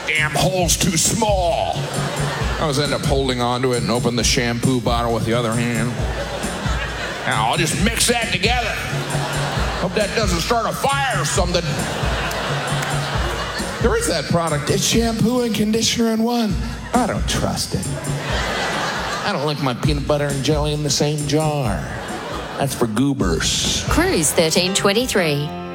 damn hole's too small. I always end up holding onto it and open the shampoo bottle with the other hand. Now, I'll just mix that together. Hope that doesn't start a fire or something. There is that product. It's shampoo and conditioner in one. I don't trust it. I don't like my peanut butter and jelly in the same jar. That's for goobers. Cruise 1323.